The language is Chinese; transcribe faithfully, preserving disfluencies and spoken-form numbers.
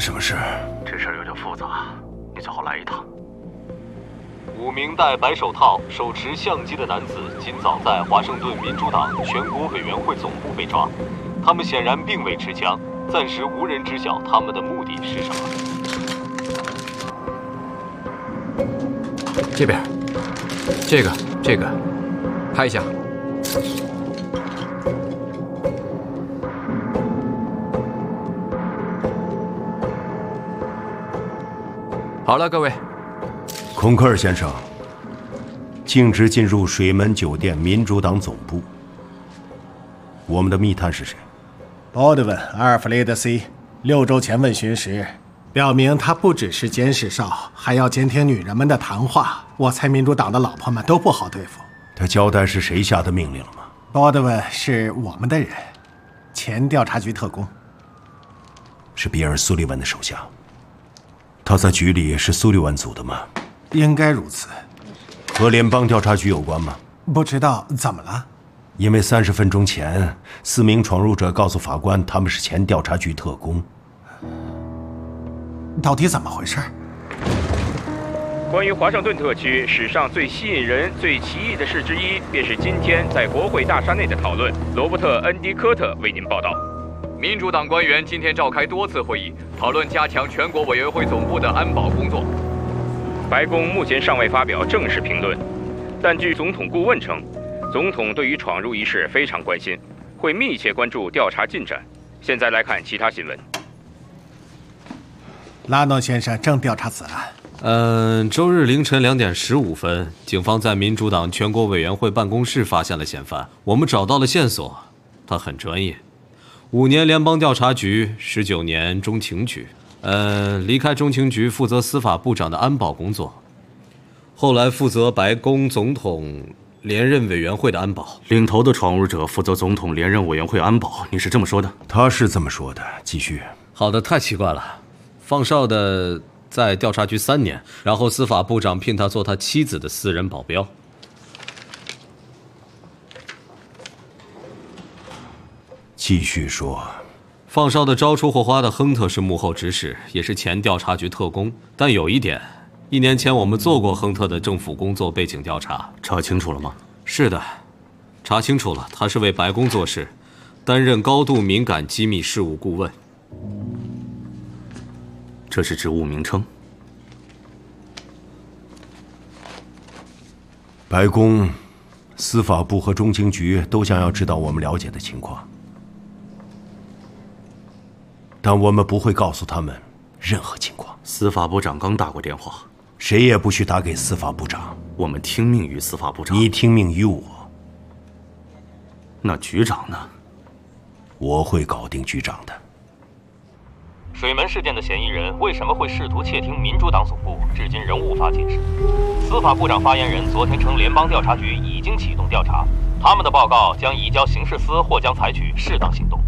什么事？ 这事儿有点复杂，你最好来一趟。 五名戴白手套、手持相机的男子今早在华盛顿民主党全国委员会总部被抓，他们显然并未持枪，暂时无人知晓他们的目的是什么。 这边，这个，这个，拍一下。好了，各位。 孔克尔先生，径直进入水门酒店民主党总部。我们的密探是谁？ 鲍德温·阿尔弗雷德 C， 六周前问询时，表明他不只是监视哨，还要监听女人们的谈话。我猜民主党的老婆们都不好对付。 他交代是谁下的命令了吗？ 鲍德温是我们的人，前调查局特工， 是比尔·苏利文的手下。他在局里是苏利文组的吗？ 应该如此。 和联邦调查局有关吗？ 不知道，怎么了？ 因为三十分钟前，四名闯入者告诉法官，他们是前调查局特工。 到底怎么回事？ 关于华盛顿特区史上最吸引人、最奇异的事之一，便是今天在国会大厦内的讨论。罗伯特·恩迪科特为您报道。 民主党官员今天召开多次会议，讨论加强全国委员会总部的安保工作。 白宫目前尚未发表正式评论，但据总统顾问称，总统对于闯入一事非常关心，会密切关注调查进展。现在来看其他新闻。 拉诺先生正调查此案。 嗯，周日凌晨两点十五分，警方在民主党全国委员会办公室发现了嫌犯，我们找到了线索，他很专业。五年联邦调查局，十九年中情局。呃，离开中情局负责司法部长的安保工作，后来负责白宫总统连任委员会的安保。 领头的闯入者负责总统连任委员会安保，你是这么说的？ 他是这么说的。继续。 好的，太奇怪了。放哨的在调查局三年，然后司法部长聘他做他妻子的私人保镖。 继续说。 放哨的招出火花的亨特是幕后指使，也是前调查局特工。但有一点，一年前我们做过亨特的政府工作背景调查， 查清楚了吗？ 是的，查清楚了，他是为白宫做事，担任高度敏感机密事务顾问。 这是职务名称。 白宫、司法部和中情局都想要知道我们了解的情况。但我们不会告诉他们任何情况。 司法部长刚打过电话， 谁也不许打给司法部长。 我们听命于司法部长。 你听命于我。 那局长呢？ 我会搞定局长的。 水门事件的嫌疑人为什么会试图窃听民主党总部，至今仍无法解释。司法部长发言人昨天称，联邦调查局已经启动调查，他们的报告将移交刑事司或将采取适当行动。